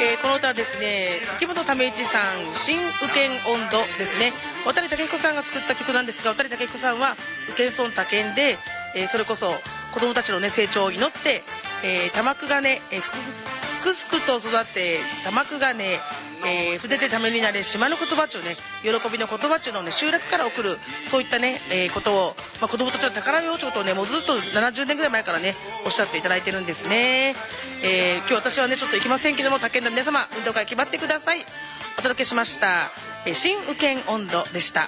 この歌はですね、秋元為之さん、新雨天音頭ですね。渡武彦さんが作った曲なんですが、渡武彦さんは雨天村他県で、それこそ子供たちのね成長を祈って、玉くがね、すくすくと育って玉くがね、筆でためになれ島の言葉中ね、喜びの言葉中のね集落から送る、そういったね、ことを、子供たちの宝のことをね、もうずっと70年ぐらい前からねおっしゃっていただいてるんですね。今日私はねちょっと行きませんけども、他県の皆様運動会決まってください。お届けしました、新雨天音頭でした。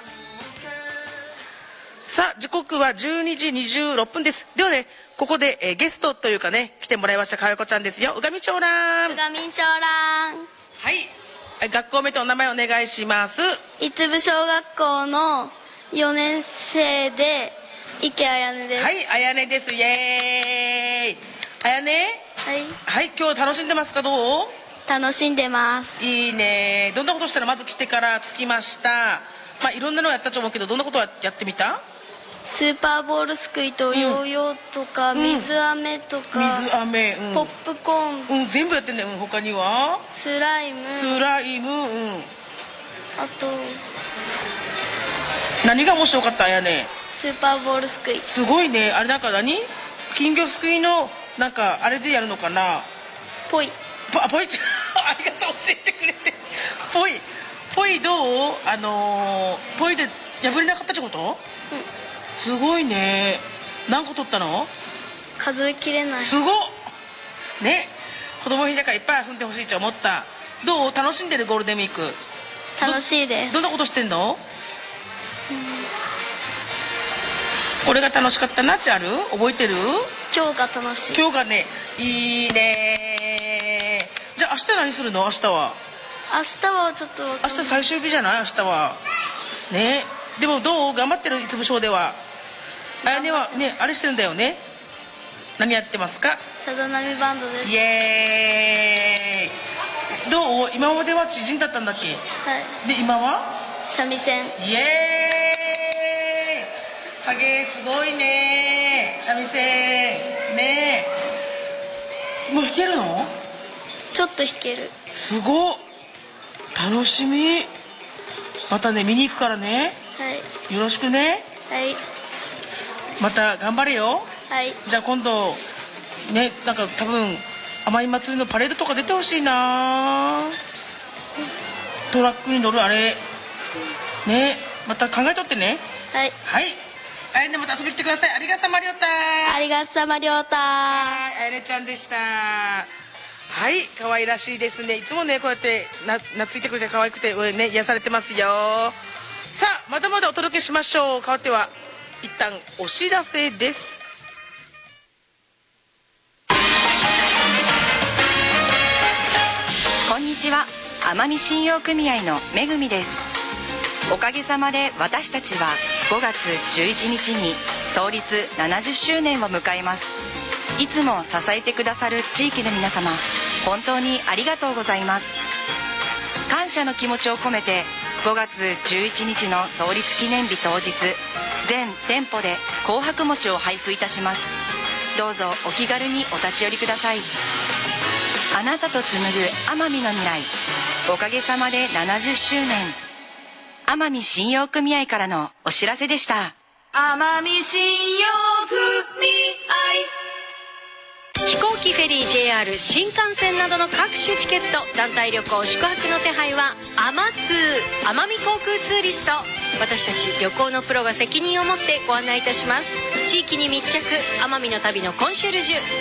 さあ時刻は12時26分です。ではね、ここで、ゲストというかね来てもらいましたかよこちゃんですよ。うがみちょうらん。 うがみちょうらん。 はい、学校名とお名前お願いします。 いつぶ小学校の4年生で池あやねです。 はい、あやねです。イエーイ。あやね、 はい、 はい、今日楽しんでますか？どう？ 楽しんでます。 いいね。どんなことしたら？まず来てから着きました。いろんなのやったと思うけど、どんなことはやってみた？ スーパーボールすくいとヨーヨーとか、水飴とか、 水飴、 ポップコーン、 全部やってんね。他にはスライム、あと何が面白かった？やね、 スーパーボールすくい。 すごいね。あれなんか金魚すくいのなんかあれでやるのかな。 ぽいぽいありがとう、教えてくれて。ぽいどう？ぽいで破れなかったってこと？すごいね。何個取ったの？ 数えきれない。 すごっね。子供日だからいっぱい踏んでほしいと思った。どう？楽しんでる？ゴールデンウィーク楽しいです。 どんなことしてんの？これが楽しかったなってある？覚えてる？ 今日が楽しい。 今日がね、いいね。じゃあ明日何するの？明日はちょっと明日最終日じゃない？明日はね。でもどう？頑張ってる？いつぶ小では。あやねはね、あれしてるんだよね。何やってますか？ さざ波バンドです。 イエーイ。どう？今までは知人だったんだっけ？ はい。 で今は三味線。 イエーイ。はげー、すごいね。三味線ね。もう弾けるの？ ちょっと弾ける。 すごっ、楽しみ。またね見に行くからね。 はい。 よろしくね。 はい。 また頑張れよ。 はい。 じゃあ今度ね、なんか多分甘い祭りのパレードとか出てほしいな。トラックに乗るあれね、また考えとってね。 はい。 はい。あやねまた遊びに来てください。ありがとうまりょうた。 ありがとうまりょうた。 はい、あやねちゃんでした。はい、可愛らしいですね。いつもねこうやって懐いてくれて可愛くてね癒されてますよ。さあまだまだお届けしましょう。変わっては一旦お知らせです。 こんにちは、奄美信用組合のめぐみです。おかげさまで私たちは5月11日に創立70周年を迎えます。いつも支えてくださる地域の皆様、本当にありがとうございます。感謝の気持ちを込めて5月11日の創立記念日当日、全店舗で紅白餅を配布いたします。どうぞお気軽にお立ち寄りください。あなたと紡ぐ奄美の未来、おかげさまで70周年、奄美信用組合からのお知らせでした。 奄美信用組合。飛行機、フェリー、JR、新幹線などの各種チケット、団体旅行、宿泊の手配はアマツー、奄美航空ツーリスト。私たち旅行のプロが責任を持ってご案内いたします。地域に密着、奄美の旅のコンシェルジュ。